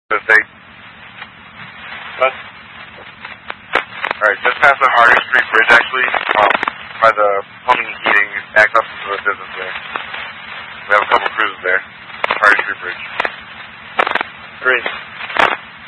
The state. What? Alright, just past the Hardy Street Bridge, actually, by the plumbing and heating, back up into the business there. We have a couple cruises there. Hardy Street Bridge. Great.